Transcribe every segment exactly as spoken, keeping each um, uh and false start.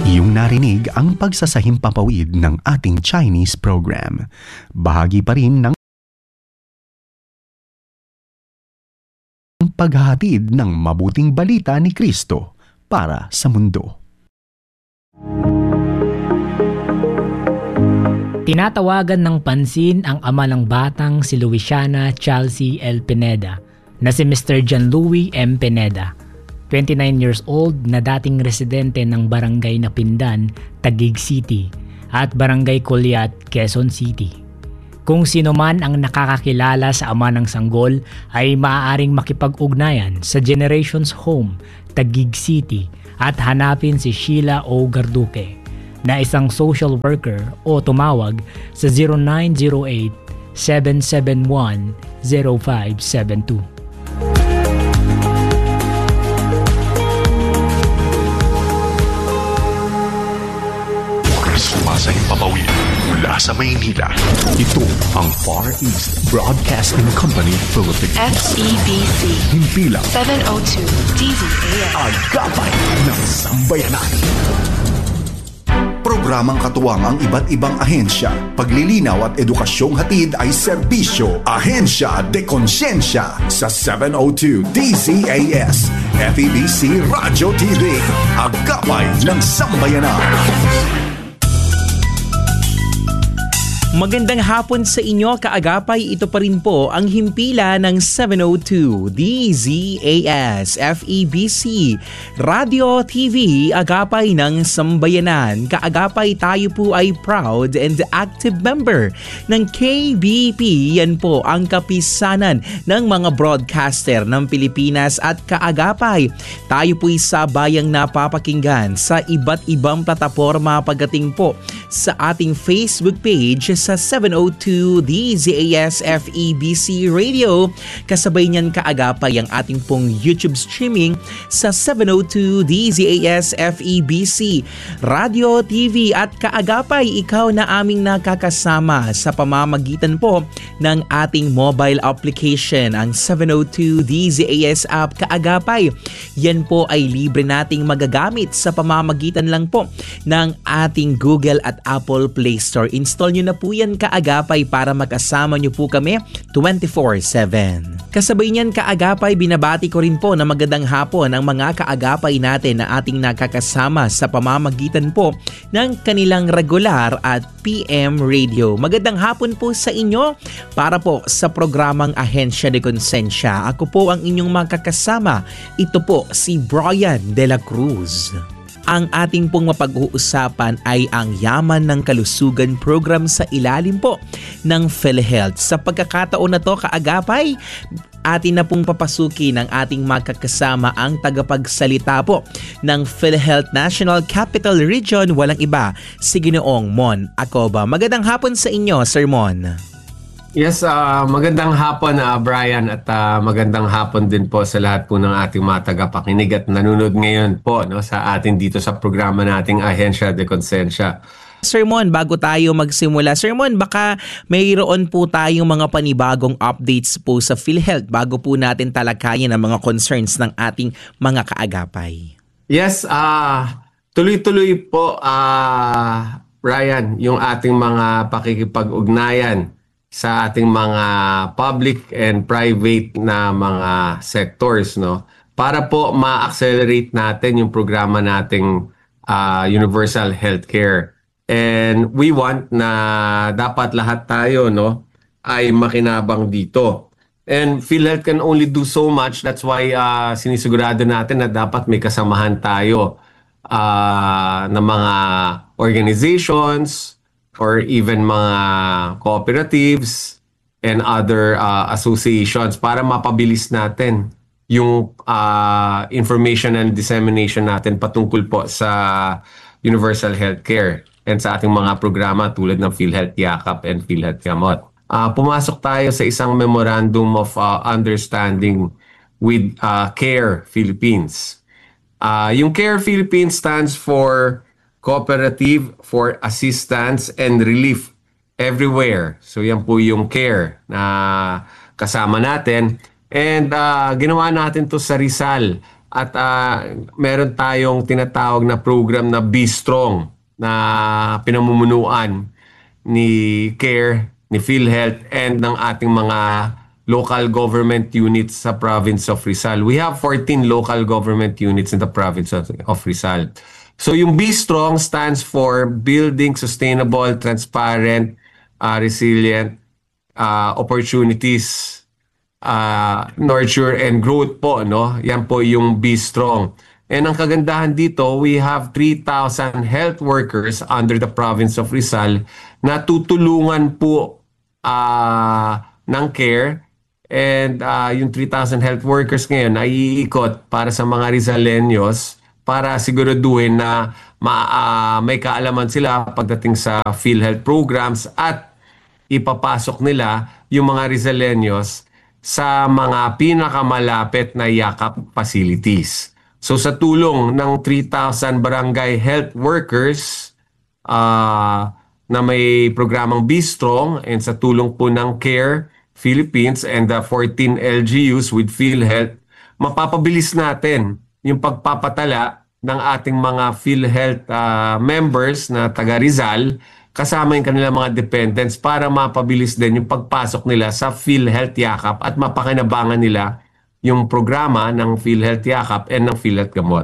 Iyong narinig ang pagsasahimpapawid ng ating Chinese program. Bahagi pa rin ng paghahatid ng mabuting balita ni Kristo para sa mundo. Tinatawagan ng pansin ang ama ng batang si Luisiana Chelsea L. Pineda na si Mister John Louis M. Pineda, twenty-nine years old na dating residente ng Barangay Napindan, Taguig City at Barangay Colyat, Quezon City. Kung sino man ang nakakakilala sa ama ng sanggol ay maaaring makipag-ugnayan sa Generations Home, Taguig City at hanapin si Sheila O. Garduque na isang social worker o tumawag sa zero nine zero eight, seven seven one, zero five seven two. Sumasahimpapawid mula sa Maynila. Ito ang Far East Broadcasting Company Philippines. F E B C. Himpilang seven oh two D Z A S. Agapay ng Sambayanan. Programang katuwang ang iba't ibang ahensya. Paglilinaw at edukasyong hatid ay serbisyo. Ahensya de Konsyensya sa seven oh two D Z A S. F E B C Radio T V. Agapay ng Sambayanan. Magandang hapon sa inyo, kaagapay. Ito pa rin po ang himpila ng seven oh two D Z A S F E B C Radio T V, Agapay ng Sambayanan. Kaagapay, tayo po ay proud and active member ng K B P. Yan po ang kapisanan ng mga broadcaster ng Pilipinas. At kaagapay, tayo po ay sabayang napapakinggan sa iba't ibang plataforma pagdating po sa ating Facebook page sa seven oh two D Z A S F E B C Radio. Kasabay niyan kaagapay ang ating pong YouTube streaming sa seven oh two D Z A S F E B C Radio T V. At kaagapay, ikaw na aming nakakasama sa pamamagitan po ng ating mobile application, ang seven oh two D Z A S app. Kaagapay, yan po ay libre nating magagamit sa pamamagitan lang po ng ating Google at Apple Play Store. Install nyo na po yan kaagapay para makasama nyo po kami twenty-four seven. Kasabay niyan kaagapay, binabati ko rin po na magandang hapon ang mga kaagapay natin na ating nakakasama sa pamamagitan po ng kanilang regular at P M radio. Magandang hapon po sa inyo para po sa programang Ahensya de Konsensya. Ako po ang inyong makakasama. Ito po si Brian De La Cruz. Ang ating pong mapag-uusapan ay ang Yaman ng Kalusugan program sa ilalim po ng PhilHealth. Sa pagkakataon na to, kaagapay, atin na pong papasukin ng ating makakasama ang tagapagsalita po ng PhilHealth National Capital Region, walang iba, si Ginoong Mon Acoba. Magandang hapon sa inyo, Sir Mon. Yes, uh, magandang hapon uh, Brian, at uh, magandang hapon din po sa lahat po ng ating mga tagapakinig at nanonood ngayon po no, sa atin dito sa programa nating Ahensya de Konsensya. Sir Mon, bago tayo magsimula, Sir Mon, baka mayroon po tayong mga panibagong updates po sa PhilHealth bago po natin talakayin ang mga concerns ng ating mga kaagapay. Yes, uh, tuloy-tuloy po uh, Brian, yung ating mga pakikipag-ugnayan sa ating mga public and private na mga sectors, no, para po ma-accelerate natin yung programa nating uh, universal healthcare. And we want na dapat lahat tayo, no, ay makinabang dito. And PhilHealth can only do so much. That's why uh, sinisigurado natin na dapat may kasamahan tayo uh, ng mga organizations or even mga cooperatives and other uh, associations para mapabilis natin yung uh, information and dissemination natin patungkol po sa universal healthcare and sa ating mga programa tulad ng PhilHealth Yakap and PhilHealth Gamot. Uh, pumasok tayo sa isang memorandum of uh, understanding with uh, CARE Philippines. Uh, yung CARE Philippines stands for Cooperative for Assistance and Relief Everywhere. So yan po yung CARE na kasama natin. And uh, ginawa natin to sa Rizal at uh, meron tayong tinatawag na program na Be Strong na pinamumunuan ni CARE, ni PhilHealth, and ng ating mga local government units sa province of Rizal. We have fourteen local government units in the province of, of Rizal. So yung Be Strong stands for Building Sustainable, Transparent, uh, Resilient uh, Opportunities, uh, Nurture and Growth po. No? Yan po yung Be Strong. And ang kagandahan dito, we have three thousand health workers under the province of Rizal na tutulungan po uh, ng CARE. And uh, yung three thousand health workers ngayon ay iikot para sa mga Rizaleños para siguraduhin na ma, uh, may kaalaman sila pagdating sa PhilHealth programs at ipapasok nila yung mga Rizaleños sa mga pinakamalapit na yakap facilities. So sa tulong ng three thousand barangay health workers uh, na may programang Be Strong, and sa tulong po ng CARE Philippines and the fourteen L G Us with PhilHealth, mapapabilis natin yung pagpapatala ng ating mga PhilHealth uh, members na taga Rizal kasama yung kanilang mga dependents para mapabilis din yung pagpasok nila sa PhilHealth Yakap at mapakinabangan nila yung programa ng PhilHealth Yakap and ng PhilHealth Gamot.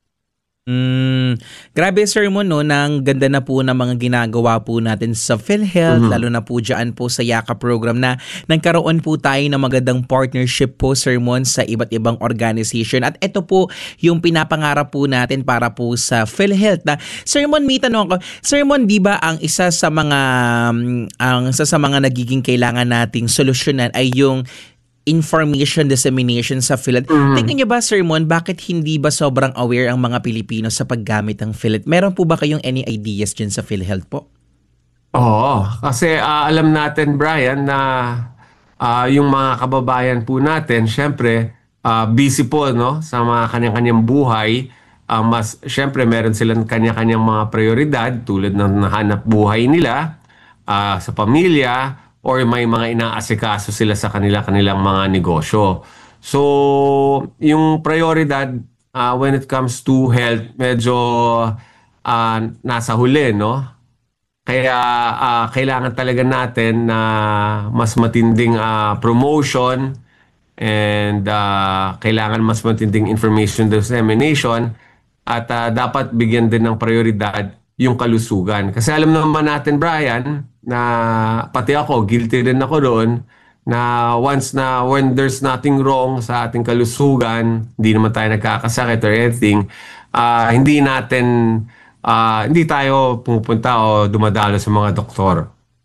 Mm, grabe sir mo no, nang ganda na po ng mga ginagawa po natin sa PhilHealth, mm-hmm. lalo na po dyan po sa Yakap program na nagkaroon po tayo ng magandang partnership po sir Mon sa iba't ibang organization. At ito po yung pinapangarap po natin para po sa PhilHealth. Na Sir Mon, may tanong ko, Sir Mon, di ba ang isa sa mga um, ang isa sa mga nagiging kailangan nating solusyonan ay yung information dissemination sa PhilHealth. Mm. Tingnan niyo ba, Sir Mon, bakit hindi ba sobrang aware ang mga Pilipino sa paggamit ng PhilHealth? Meron po ba kayong any ideas dyan sa PhilHealth po? Oo, kasi uh, alam natin, Brian, na uh, yung mga kababayan po natin, syempre, uh, busy po no, sa mga kanyang-kanyang buhay. Uh, mas, syempre, meron silang kanya-kanyang mga prioridad tulad ng nahanap buhay nila uh, sa pamilya, or may mga inaasikaso sila sa kanila-kanilang mga negosyo. So, yung prioridad uh, when it comes to health, medyo uh, nasa huli, no? Kaya uh, kailangan talaga natin na uh, mas matinding uh, promotion and uh, kailangan mas matinding information dissemination at uh, dapat bigyan din ng prioridad yung kalusugan. Kasi alam naman natin, Brian, na pati ako, guilty din ako doon, na once na when there's nothing wrong sa ating kalusugan, hindi naman tayo nagkakasakit or anything, uh, hindi natin, uh, hindi tayo pumupunta o dumadalo sa mga doktor.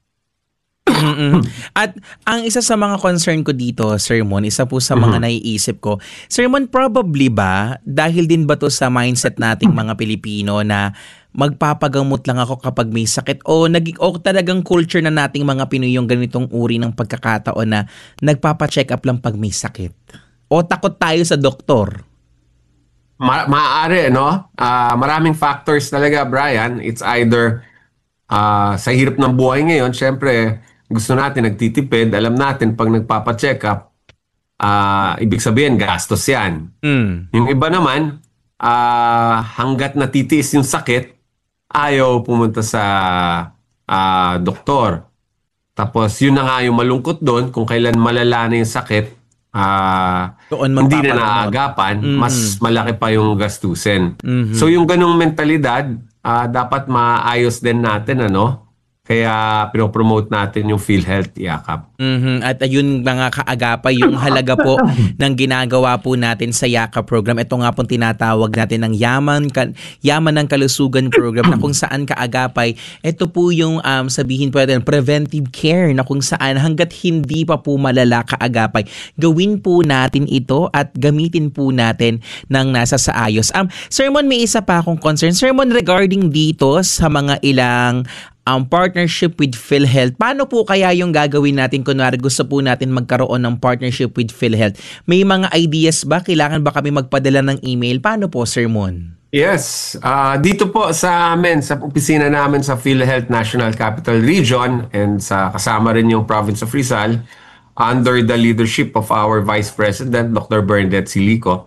At ang isa sa mga concern ko dito, Sir Mon, isa po sa mga mm-hmm. naiisip ko, Sir Mon, probably ba, dahil din ba to sa mindset nating mga Pilipino na magpapagamot lang ako kapag may sakit, o, nag, o talagang culture na nating mga Pinoy yung ganitong uri ng pagkakataon na nagpapacheck up lang pag may sakit? O takot tayo sa doktor? Ma- maaari, no? Uh, maraming factors talaga, Brian. It's either uh, sa hirap ng buhay ngayon, syempre, gusto natin nagtitipid, alam natin pag nagpapacheck up, uh, ibig sabihin, gastos yan. Mm. Yung iba naman, uh, hanggat natitiis yung sakit, ayaw pumunta sa uh, doktor. Tapos yun na nga yung malungkot doon, kung kailan malala na yung sakit, uh, hindi na naagapan, mm-hmm. mas malaki pa yung gastusin. Mm-hmm. So yung ganung mentalidad, uh, dapat maayos din natin, ano? Kaya pinopromote natin yung PhilHealth Yakap. Mm-hmm. At ayun mga kaagapay, yung halaga po ng ginagawa po natin sa Yakap program. Ito nga pong tinatawag natin ng Yaman, ka, Yaman ng Kalusugan program, na kung saan kaagapay, ito po yung um, sabihin po natin, preventive care, na kung saan hanggat hindi pa po malala kaagapay, gawin po natin ito at gamitin po natin ng nasa sa ayos. Um, Sir Mon, may isa pa akong concern. Sir Mon, regarding dito sa mga ilang ang um, partnership with PhilHealth, paano po kaya yung gagawin natin? Kunwari gusto po natin magkaroon ng partnership with PhilHealth. May mga ideas ba? Kailangan ba kami magpadala ng email? Paano po, Sir Mon? Yes. Uh, dito po sa amin, sa opisina namin sa PhilHealth National Capital Region, and sa kasama rin yung Province of Rizal, under the leadership of our Vice President, Doctor Bernadette Silico,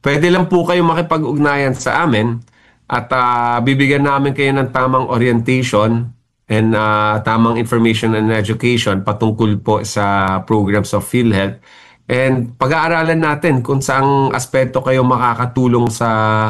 pwede lang po kayo makipag-ugnayan sa amin at uh, bibigyan namin kayo ng tamang orientation and uh, tamang information and education patungkol po sa programs of PhilHealth. And pag-aaralan natin kung saang aspeto kayo makakatulong sa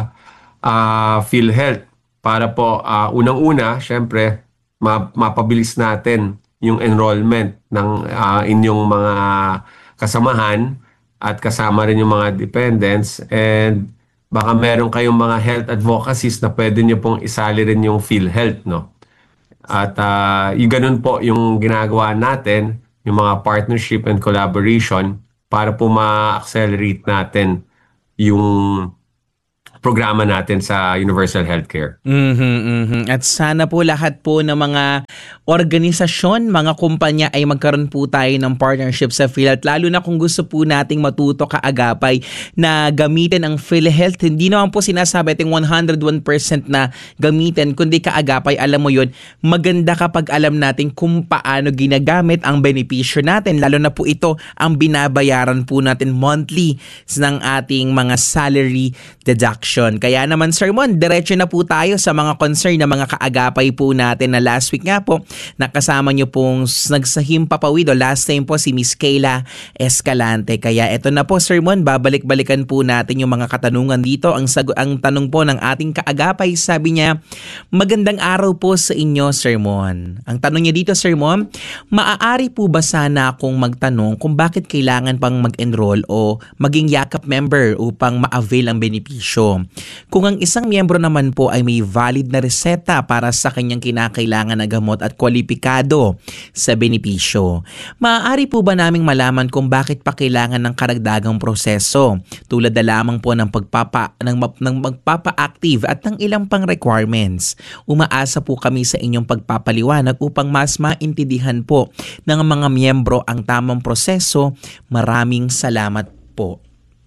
uh, PhilHealth para po uh, unang-una, syempre, ma- mapabilis natin yung enrollment ng uh, inyong mga kasamahan at kasama rin yung mga dependents, and baka meron kayong mga health advocacies na pwede nyo pong isali rin yung PhilHealth, no? At uh, yung ganun po yung ginagawa natin, yung mga partnership and collaboration para po ma-accelerate natin yung programa natin sa Universal Healthcare. Mhm, mhm. At sana po lahat po ng mga organisasyon, mga kumpanya ay magkaroon po tayo ng partnership sa PhilHealth. Lalo na kung gusto po nating matuto kaagapay na gamitin ang PhilHealth. Hindi naman po sinasabi ating one hundred one percent na gamitin, kundi kaagapay, alam mo yun, maganda kapag alam natin kung paano ginagamit ang benepisyo natin. Lalo na po ito ang binabayaran po natin monthly ng ating mga salary deduction. Kaya naman, Sir Mon, diretso na po tayo sa mga concern na mga kaagapay po natin na last week nga po, nakasama nyo pong nagsahim papawido. Last time po si Miss Kayla Escalante. Kaya eto na po, Sir Mon, babalik-balikan po natin yung mga katanungan dito. Ang, sag- ang tanong po ng ating kaagapay, sabi niya, magandang araw po sa inyo, Sir Mon. Ang tanong niya dito, Sir Mon, maaari po ba sana akong magtanong kung bakit kailangan pang mag-enroll o maging yakap member upang ma-avail ang benepisyo? Kung ang isang miyembro naman po ay may valid na reseta para sa kanyang kinakailangan na gamot at kwalipikado sa benepisyo, maaari po ba naming malaman kung bakit pa kailangan ng karagdagang proseso tulad na lamang po ng pagpapa ng, ng magpapa-active at ng ilang pang requirements? Umaasa po kami sa inyong pagpapaliwanag upang mas maintindihan po ng mga miyembro ang tamang proseso. Maraming salamat po.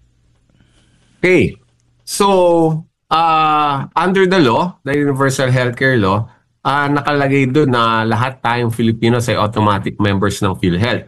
Okay. So, uh, under the law, the Universal Healthcare Law, uh, nakalagay doon na lahat tayong Filipinos ay automatic members ng PhilHealth.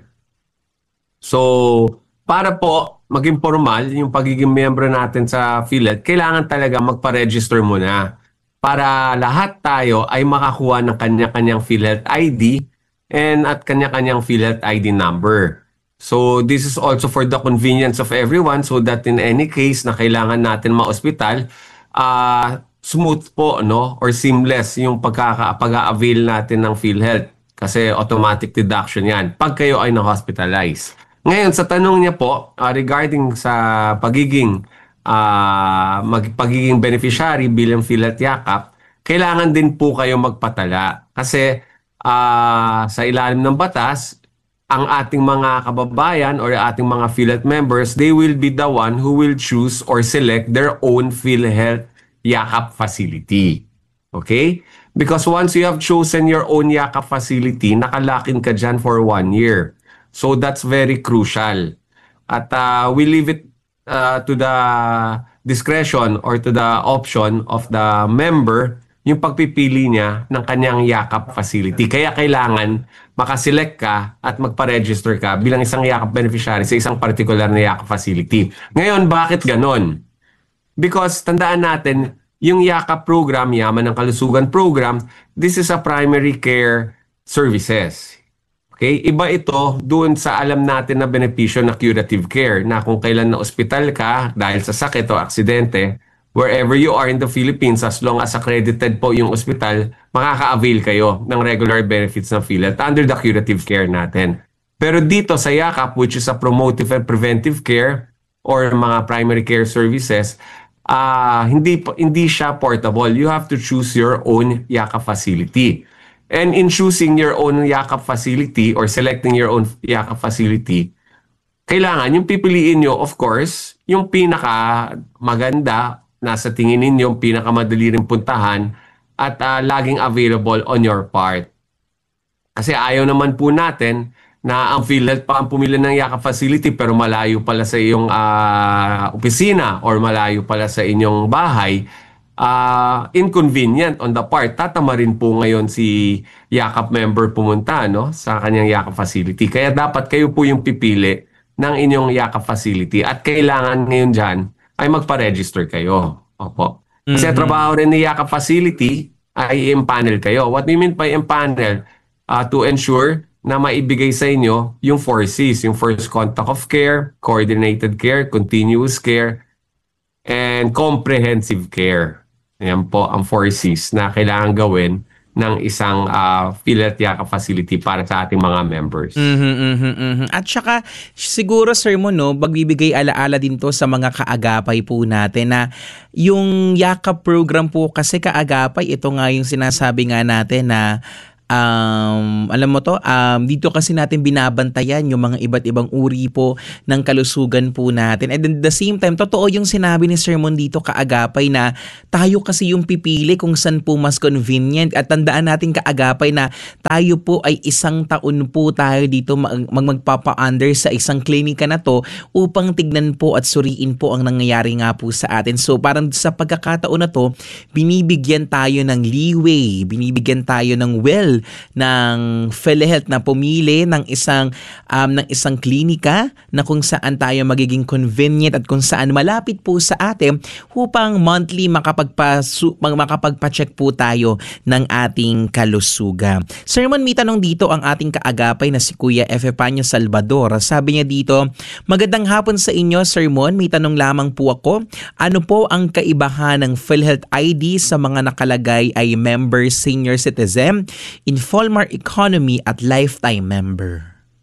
So, para po maging formal yung pagiging member natin sa PhilHealth, kailangan talaga magpa-register muna para lahat tayo ay makakuha ng kanya-kanyang PhilHealth I D and at kanya-kanyang PhilHealth I D number. So this is also for the convenience of everyone so that in any case na kailangan natin ma-hospital, uh, smooth po, no, or seamless yung pagkaka pag-avail natin ng PhilHealth kasi automatic deduction yan pag kayo ay na-hospitalize. Ngayon sa tanong niya po uh, regarding sa pagiging uh, mag, pagiging beneficiary bilang PhilHealth yakap, kailangan din po kayo magpatala kasi uh, sa ilalim ng batas, ang ating mga kababayan or ating mga PhilHealth members, they will be the one who will choose or select their own PhilHealth yakap facility. Okay? Because once you have chosen your own yakap facility, nakalakin ka dyan for one year. So that's very crucial. At uh, we leave it uh, to the discretion or to the option of the member yung pagpipili niya ng kanyang yakap facility. Kaya kailangan makaselect ka at magpa-register ka bilang isang yakap beneficiary sa isang particular na yakap facility. Ngayon, bakit ganon? Because tandaan natin, yung yakap program, Yaman ng Kalusugan program, this is a primary care services. Okay? Iba ito doon sa alam natin na benepisyo na curative care, na kung kailan na ospital ka dahil sa sakit o aksidente, wherever you are in the Philippines, as long as accredited po yung ospital, makaka-avail kayo ng regular benefits ng PhilHealth under the curative care natin. Pero dito sa yakap, which is a promotive and preventive care or mga primary care services, uh, hindi, hindi siya portable. You have to choose your own yakap facility. And in choosing your own yakap facility or selecting your own yakap facility, kailangan yung pipiliin nyo, of course, yung pinaka maganda, nasa tingin ninyo, yung pinakamadali rin puntahan at uh, laging available on your part. Kasi ayaw naman po natin na ang PhilHealth pa ang pumili ng yakap facility pero malayo pala sa iyong uh, opisina or malayo pala sa inyong bahay. Uh, inconvenient on the part. Tatama rin po ngayon si yakap member pumunta, no, sa kanyang yakap facility. Kaya dapat kayo po yung pipili ng inyong yakap facility at kailangan ngayon dyan ay magpa-register kayo. Opo. Kasi Mhm. trabaho rin ni Yakap Facility ay i-empanel kayo. What we mean by empanel? Uh, to ensure na maibigay sa inyo yung four C's, yung first contact of care, coordinated care, continuous care, and comprehensive care. Ayan po ang four C's na kailangan gawin ng isang uh, PhilHealth Yakap facility para sa ating mga members. Mhm, mhm, mhm. At saka siguro Sir Mon, no, magbibigay alaala din to sa mga kaagapay po natin na yung Yakap program po kasi kaagapay, ito nga yung sinasabi nga natin na Um, alam mo to, um, dito kasi natin binabantayan yung mga iba't ibang uri po ng kalusugan po natin. And at the same time, totoo yung sinabi ni Sir Mon dito kaagapay na tayo kasi yung pipili kung saan po mas convenient. At tandaan natin kaagapay na tayo po ay isang taon po tayo dito mag- magpapa-under sa isang klinika na to upang tignan po at suriin po ang nangyayari nga po sa atin. So parang sa pagkakataon na to, binibigyan tayo ng leeway, binibigyan tayo ng well ng PhilHealth na pumili ng isang um, ng isang klinika na kung saan tayo magiging convenient at kung saan malapit po sa atin upang monthly makapagpa makapagpa-check po tayo ng ating kalusugan. Sir Mon, may tanong dito ang ating kaagapay na si Kuya Epifanio Salvador. Sabi niya dito, magandang hapon sa inyo Sir Mon, may tanong lamang po ako. Ano po ang kaibahan ng PhilHealth I D sa mga nakalagay ay member, senior citizen, Infalmar Economy at Lifetime member?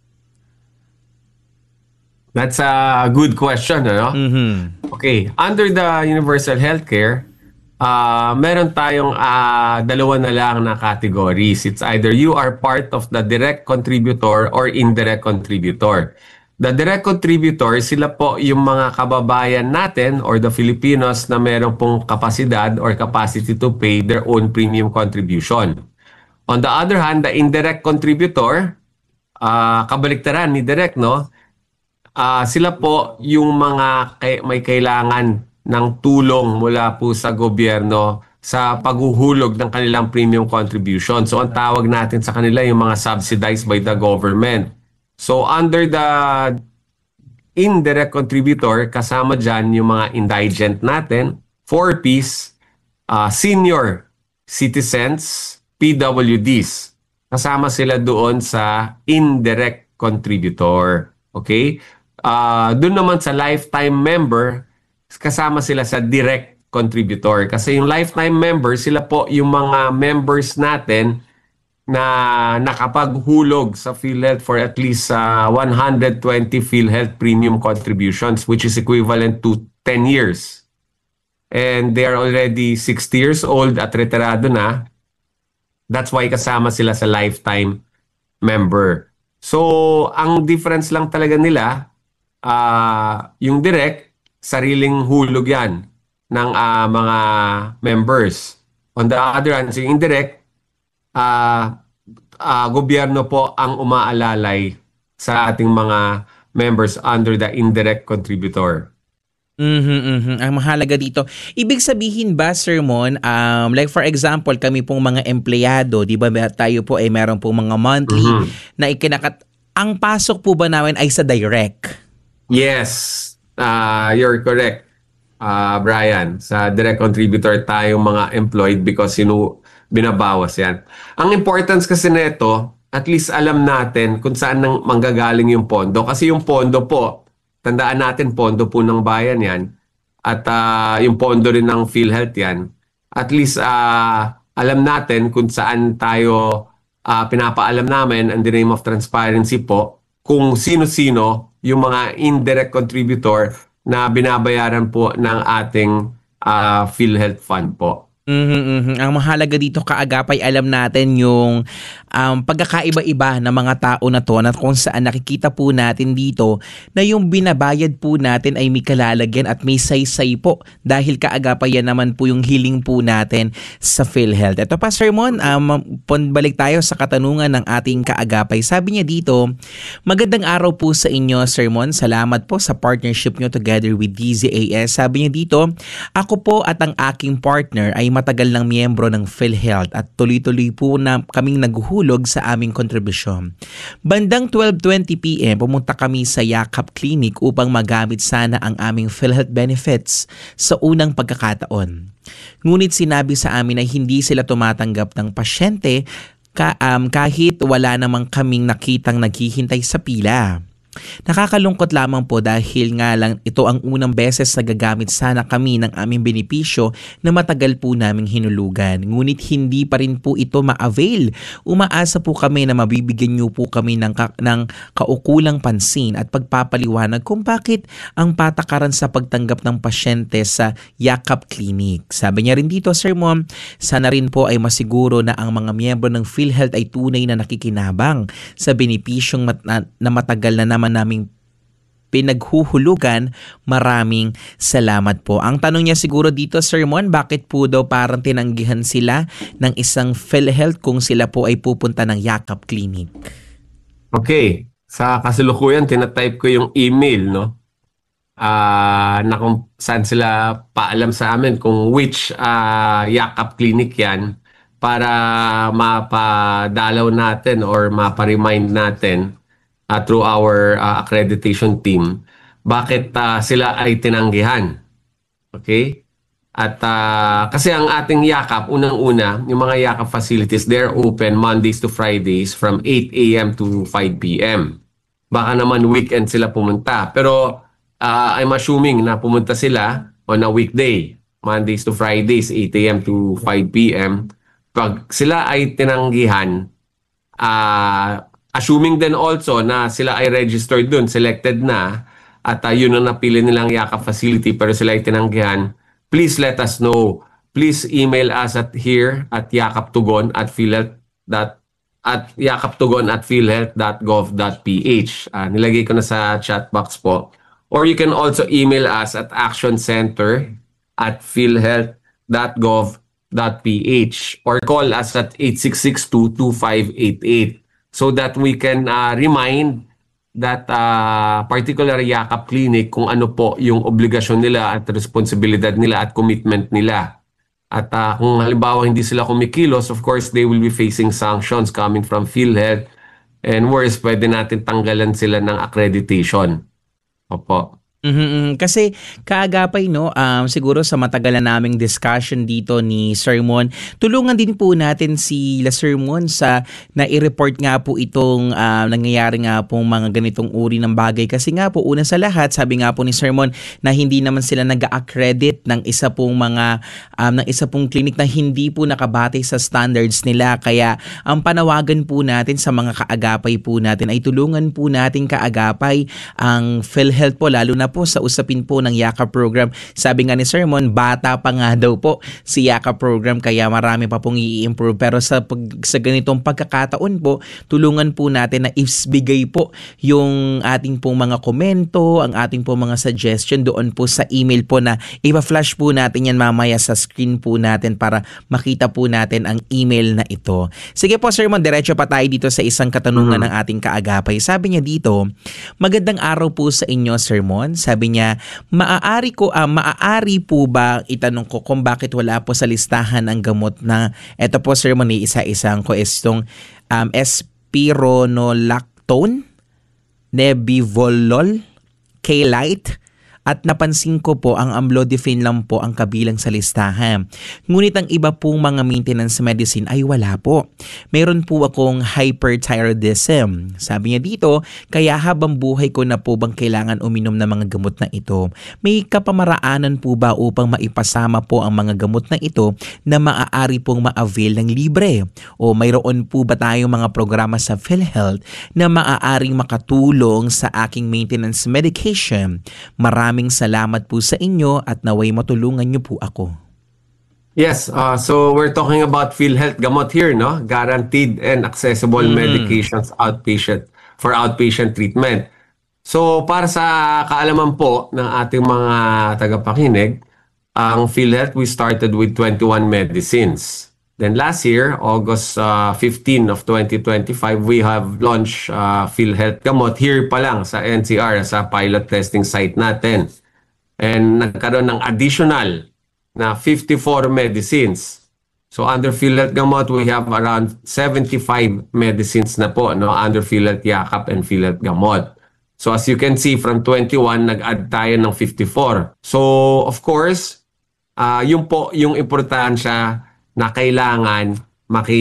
That's a good question, ano? Mhm. Okay, under the universal healthcare, uh, meron tayong uh, dalawa na lang na categories. It's either you are part of the direct contributor or indirect contributor. The direct contributor, sila po yung mga kababayan natin or the Filipinos na meron pong kapasidad or capacity to pay their own premium contribution. On the other hand, the indirect contributor, uh, kabaliktaran ni direct, no? Uh, sila po yung mga kay- may kailangan ng tulong mula po sa gobyerno sa paghuhulog ng kanilang premium contribution. So ang tawag natin sa kanila yung mga subsidized by the government. So under the indirect contributor, kasama dyan yung mga indigent natin, four Ps, uh, senior citizens, P W Ds. Kasama sila doon sa indirect contributor. Okay? Uh, doon naman sa lifetime member, kasama sila sa direct contributor. Kasi yung lifetime member, sila po yung mga members natin na nakapaghulog sa PhilHealth for at least uh, one hundred twenty PhilHealth premium contributions, which is equivalent to ten years. And they are already sixty years old at retirado na. That's why kasama sila sa lifetime member. So, ang difference lang talaga nila, uh, yung direct, sariling hulog yan ng uh, mga members. On the other hand, so yung indirect, uh, uh, gobyerno po ang umaalalay sa ating mga members under the indirect contributor. Mhm, mhm. Ang mahalaga dito. Ibig sabihin ba, Sir Mon, um, like for example, kami pong mga empleyado, di ba tayo po ay meron pong mga monthly Mhm. na ikinakat... Ang pasok po ba namin ay sa direct? Yes, uh, you're correct, uh, Brian. Sa direct contributor tayong mga employed because sinu binabawas yan. Ang importance kasi nito, at least alam natin kung saan nang manggagaling yung pondo. Kasi yung pondo po, tandaan natin, pondo po ng bayan yan. At uh, yung pondo rin ng PhilHealth yan. At least uh, alam natin kung saan tayo uh, pinapaalam namin in the name of transparency po kung sino-sino yung mga indirect contributor na binabayaran po ng ating uh, PhilHealth Fund po. Mhm, mhm. Ang mahalaga dito kaagapay, alam natin yung um, pagkakaiba-iba ng mga tao na to na kung saan nakikita po natin dito na yung binabayad po natin ay may kalalagyan at may saysay po dahil kaagapay yan naman po yung healing po natin sa PhilHealth. Ito pa Sir Mon, um, balik tayo sa katanungan ng ating kaagapay. Sabi niya dito, magandang araw po sa inyo Sir Mon, salamat po sa partnership nyo together with D Z A S. Sabi niya dito, ako po at ang aking partner ay matagal ng miyembro ng PhilHealth at tuloy-tuloy po na kaming naghuhulog sa aming kontribusyon. Bandang twelve twenty p m pumunta kami sa Yakap Clinic upang magamit sana ang aming PhilHealth benefits sa unang pagkakataon. Ngunit sinabi sa amin na hindi sila tumatanggap ng pasyente ka, um, kahit wala namang kaming nakitang naghihintay sa pila. Nakakalungkot lamang po dahil nga lang ito ang unang beses na gagamit sana kami ng aming benepisyo na matagal po naming hinulugan. Ngunit hindi pa rin po ito ma-avail. Umaasa po kami na mabibigyan niyo po kami ng, ka- ng kaukulang pansin at pagpapaliwanag kung bakit ang patakaran sa pagtanggap ng pasyente sa Yakap Clinic. Sabi niya rin dito, Sir Mon, sana rin po ay masiguro na ang mga miyembro ng PhilHealth ay tunay na nakikinabang sa benepisyong mat- na, na matagal na naman naming pinaghuhulugan. Maraming salamat po. Ang tanong niya siguro dito, Sir Mon, bakit po daw parang tinanggihan sila ng isang PhilHealth kung sila po ay pupunta ng Yakap Clinic? Okay. Sa kasalukuyan, tinatype ko yung email, no? Uh, na kung saan sila paalam sa amin kung which uh, Yakap Clinic yan para mapadalaw natin or maparemind natin Uh, through our uh, accreditation team, bakit uh, sila ay tinanggihan. Okay? At uh, kasi ang ating Yakap, unang-una, yung mga Yakap facilities, they're open Mondays to Fridays from eight a m to five p m Baka naman weekend sila pumunta. Pero uh, I'm assuming na pumunta sila on a weekday, Mondays to Fridays, eight a m to five p m Pag sila ay tinanggihan, ah... Uh, assuming then also na sila ay registered dun, selected na, at uh, yun ang napili nilang Yakap facility pero sila ay tinanggihan, please let us know. Please email us at here at yakaptugon at philhealth at yakaptugon at philhealth dot gov dot p h. Uh, nilagay ko na sa chat box po. Or you can also email us at actioncenter at philhealth dot gov dot p h or call us at eight six six two two five eight eight. So that we can uh, remind that uh, particular Yakap Clinic kung ano po yung obligasyon nila at responsibilidad nila at commitment nila. At uh, kung halimbawa hindi sila kumikilos, of course, they will be facing sanctions coming from PhilHealth. And worse, pwede natin tanggalan sila ng accreditation. Opo. Mm-hmm. Kasi kaagapay, no, um, siguro sa matagal na naming discussion dito ni Sir Mon, tulungan din po natin si La Sir Mon sa na-i-report nga po itong uh, nangyayari nga po mga ganitong uri ng bagay. Kasi nga po, una sa lahat, sabi nga po ni Sir Mon na hindi naman sila nag-accredit ng isa pong mga um, ng isa pong clinic na hindi po nakabatay sa standards nila. Kaya ang panawagan po natin sa mga kaagapay po natin ay tulungan po natin kaagapay ang PhilHealth po, lalo na po sa usapin po ng Yakap program. Sabi nga ni Sir Mon, bata pa nga daw po si Yakap program kaya marami pa pong i-improve. Pero sa, pag, sa ganitong pagkakataon po, tulungan po natin na isbigay po yung ating pong mga komento, ang ating pong mga suggestion doon po sa email po na ipa-flash po natin yan mamaya sa screen po natin para makita po natin ang email na ito. Sige po Sir Mon, diretso pa tayo dito sa isang katanungan mm-hmm. ng ating kaagapay. Sabi niya dito, magandang araw po sa inyo Sir Mon. Sabi niya, maaari ko uh, maaari po ba itanong ko kung bakit wala po sa listahan ang gamot na eto po Sir Mon, isa-isang ko is itong um, spironolactone, nebivolol, K-Lite, at napansin ko po ang amlodipine lang po ang kabilang sa listahan. Ngunit ang iba pong mga maintenance medicine ay wala po. Meron po akong hyperthyroidism. Sabi niya dito, kaya habang buhay ko na po bang kailangan uminom ng mga gamot na ito? May kapamaraanan po ba upang maipasama po ang mga gamot na ito na maaari pong ma-avail ng libre? O mayroon po ba tayong mga programa sa PhilHealth na maaaring makatulong sa aking maintenance medication? Marami Maraming salamat po sa inyo at naway matulungan niyo po ako. Yes, uh, so we're talking about PhilHealth gamot here, no? Guaranteed and accessible mm. medications outpatient for outpatient treatment. So para sa kaalaman po ng ating mga tagapakinig, ang PhilHealth we started with twenty-one medicines. Then last year, August uh, fifteenth of twenty twenty-five, we have launched uh, PhilHealth Gamot here pa lang sa N C R, sa pilot testing site natin. And nagkaroon ng additional na fifty-four medicines. So under PhilHealth Gamot, we have around seventy-five medicines na po, no, under PhilHealth Yakap and PhilHealth Gamot. So as you can see, from twenty-one, nag-add tayo ng fifty-four. So of course, uh, yung po yung importansya na kailangan maki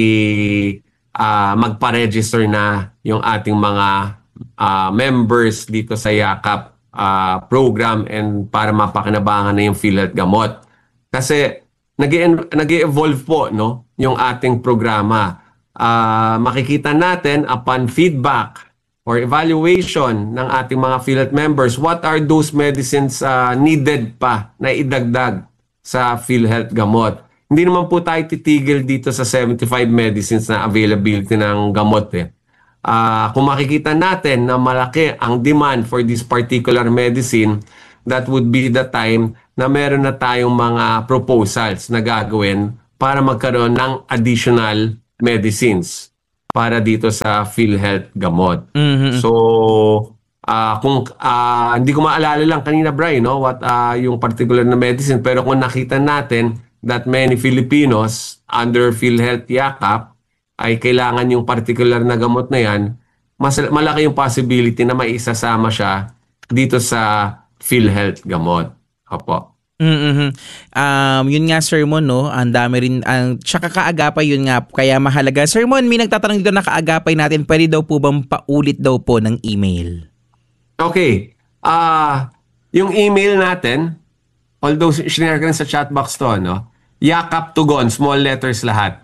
uh, magpa-register na yung ating mga uh, members dito sa Yakap uh, program and para mapakinabangan na yung PhilHealth Gamot. Kasi nag-evolve po, no, yung ating programa. Uh, makikita natin upon feedback or evaluation ng ating mga PhilHealth members, what are those medicines uh, needed pa na idagdag sa PhilHealth Gamot. Hindi naman po tayo titigil dito sa seventy-five medicines na availability ng gamot. Eh. Uh, kung makikita natin na malaki ang demand for this particular medicine, that would be the time na meron na tayong mga proposals na gagawin para magkaroon ng additional medicines para dito sa PhilHealth Gamot. Mm-hmm. So, uh, kung uh, hindi ko maalala lang kanina, Brian, no, what uh, yung particular na medicine, pero kung nakita natin that many Filipinos under PhilHealth Yakap ay kailangan yung particular na gamot na yan, mas malaki yung possibility na maisasama siya dito sa PhilHealth Gamot. Opo. Mm-hmm. Um, yun nga, Sir Mon, no? Ang dami rin, ang, tsaka kaagapay, yun nga, kaya mahalaga. Sir Mon, may nagtatanong dito na kaagapay natin, pwede daw po bang paulit daw po ng email? Okay. Uh, yung email natin, although sinare ko rin sa chat box to, no? Yakap Tugon, small letters lahat.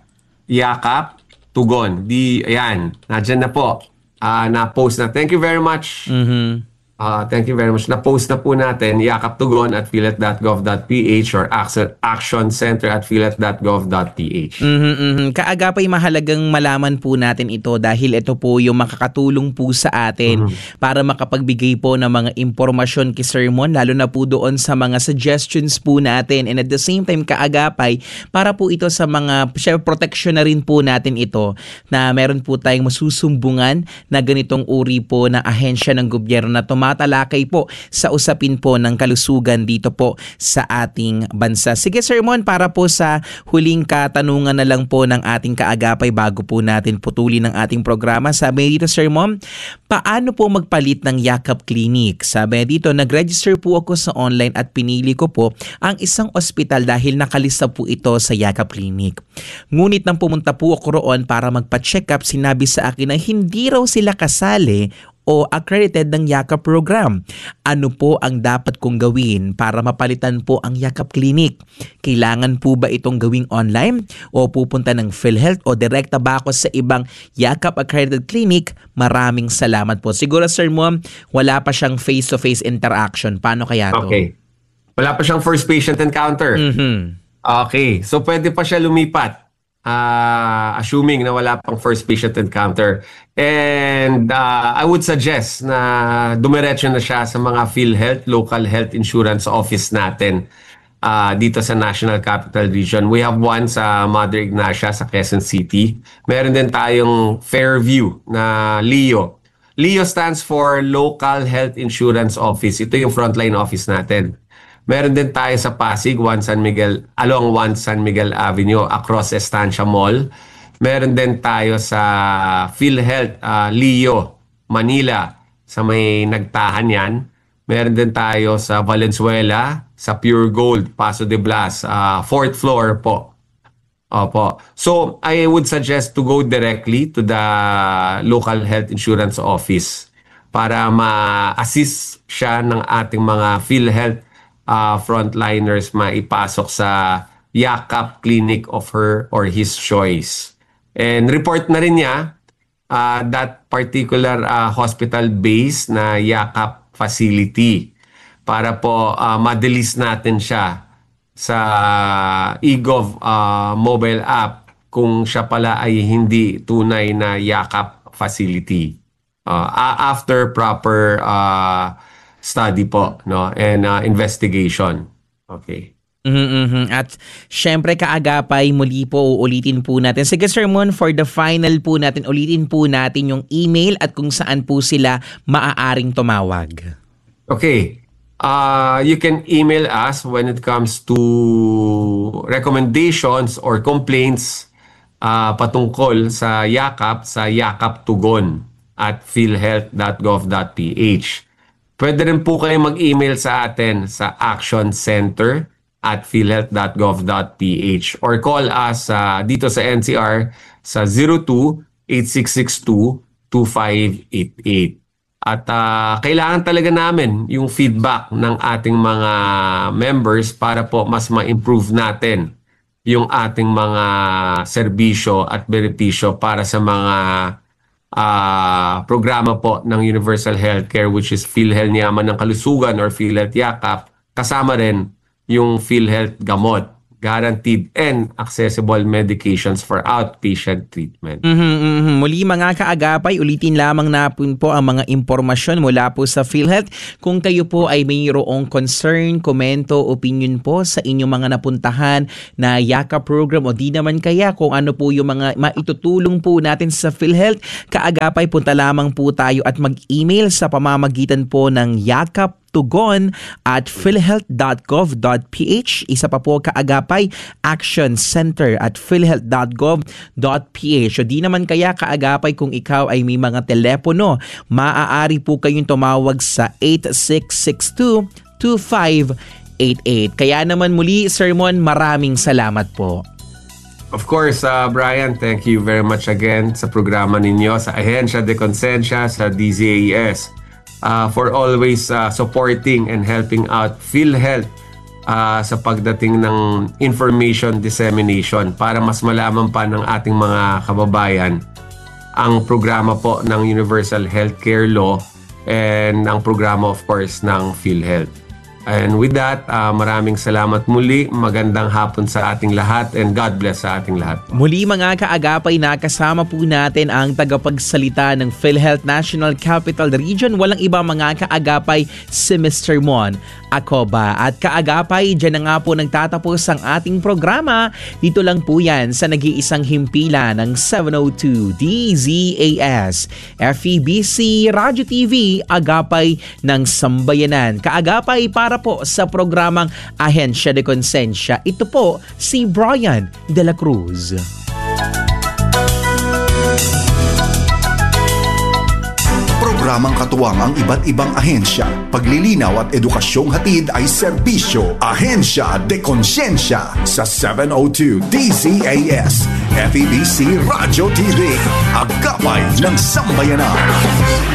Yakap Tugon. Di, ayan, nadyan na po. Uh, na-post na. Thank you very much. Mm-hmm. Uh, thank you very much. Na-post na po natin, Yakap Tugon at philhealth dot gov dot p h or Action Center at philhealth dot gov dot p h. Mm-hmm, mm-hmm. Kaagapay, mahalagang malaman po natin ito dahil ito po yung makakatulong po sa atin mm-hmm. para makapagbigay po ng mga impormasyon kay Sir Mon, lalo na po doon sa mga suggestions po natin, and at the same time, kaagapay, para po ito sa mga, syempre, protection na rin po natin ito na meron po tayong masusumbungan na ganitong uri po na ahensya ng gobyerno na tumatalakay talakay po sa usapin po ng kalusugan dito po sa ating bansa. Sige, Sir Mon, para po sa huling katanungan na lang po ng ating kaagapay bago po natin putulin ang ating programa. Sabi dito, Sir Mon, paano po magpalit ng Yakap Clinic? Sabi dito, nag-register po ako sa online at pinili ko po ang isang ospital dahil nakalista po ito sa Yakap Clinic. Ngunit nang pumunta po ako roon para magpa-check up, sinabi sa akin na hindi raw sila kasali o accredited ng Yakap program. Ano po ang dapat kong gawin para mapalitan po ang Yakap Clinic? Kailangan po ba itong gawing online o pupunta ng PhilHealth o direkta ba ako sa ibang Yakap accredited clinic? Maraming salamat po. Siguro, Sir Mo, wala pa siyang face-to-face interaction. Paano kaya to? Okay. Wala pa siyang first patient encounter. Mm-hmm. Okay. So pwede pa siya lumipat. Uh, assuming na wala pang first patient encounter. And uh, I would suggest na dumiretso na siya sa mga PhilHealth, local health insurance office natin uh, dito sa National Capital Region. We have one sa Mother Ignacia sa Quezon City. Meron din tayong Fairview na L E O. L E O stands for Local Health Insurance Office. Ito yung frontline office natin. Meron din tayo sa Pasig, one San Miguel, along one San Miguel Avenue, across Estancia Mall. Meron din tayo sa PhilHealth, uh, L E O, Manila, sa may nagtahan yan. Meron din tayo sa Valenzuela, sa Pure Gold, Paso de Blas, uh, fourth floor po. Opo. So, I would suggest to go directly to the local health insurance office para ma-assist siya ng ating mga PhilHealth Uh, frontliners maipasok sa Yakap Clinic of her or his choice. And report na rin niya uh, that particular uh, hospital base na Yakap facility para po uh, madalis natin siya sa eGov uh, mobile app kung siya pala ay hindi tunay na Yakap facility. Uh, after proper uh, study po, no, and uh, investigation. Okay. Mm-hmm. At syempre, kaagapay, muli po uulitin po natin. Sige, Sir Mon, for the final po natin, ulitin po natin yung email at kung saan po sila maaaring tumawag. Okay. uh, you can email us when it comes to recommendations or complaints uh, patungkol sa YAKAP sa yakaptugon at philhealth dot gov dot p h. Pwede rin po kayo mag-email sa atin sa actioncenter at philhealth dot gov dot p h or call us uh, dito sa N C R sa zero two eight six six two two five eight eight. At uh, kailangan talaga namin yung feedback ng ating mga members para po mas ma-improve natin yung ating mga serbisyo at benepisyo para sa mga uh, programa po ng Universal Healthcare, which is PhilHealth Yaman ng Kalusugan or PhilHealth Yakap, kasama rin yung PhilHealth Gamot, guaranteed and accessible medications for outpatient treatment. Mm-hmm, mm-hmm. Muli mga kaagapay, ulitin lamang na po, po ang mga impormasyon mula po sa PhilHealth. Kung kayo po ay mayroong concern, komento, opinion po sa inyong mga napuntahan na YAKAP program o di naman kaya kung ano po yung mga maitutulong po natin sa PhilHealth, kaagapay, punta lamang po tayo at mag-email sa pamamagitan po ng YAKAP tugon at philhealth dot gov dot p h. Isa pa po kaagapay, Action Center at philhealth dot gov dot p h. So di naman kaya kaagapay kung ikaw ay may mga telepono, maaari po kayong tumawag sa eight six six two two five eight eight. Kaya naman muli, Sir Mon, maraming salamat po. Of course, uh, Brian, thank you very much again sa programa ninyo, sa Ahensya de Consensya, sa D Z A E S. Uh, for always uh, supporting and helping out PhilHealth uh, sa pagdating ng information dissemination para mas malaman pa ng ating mga kababayan ang programa po ng Universal Healthcare Law and ang programa of course ng PhilHealth. And with that, uh, maraming salamat muli. Magandang hapon sa ating lahat and God bless sa ating lahat. Muli mga kaagapay, nakasama po natin ang tagapagsalita ng PhilHealth National Capital Region. Walang iba mga kaagapay, si Mister Mon Acoba. At kaagapay, dyan na nga po nagtatapos ang ating programa. Dito lang po yan sa nag-iisang himpila ng seven oh two D Z A S, F E B C Radio T V, Agapay ng Sambayanan. Kaagapay, para po sa programang Ahensya de Consensya, ito po si Brian De La Cruz. Programang katuwang ang iba't ibang ahensya. Paglilinaw at edukasyong hatid ay serbisyo. Ahensya de Consensya sa seven oh two D Z A S, F E B C Radio T V, Agapay ng Sambayanan.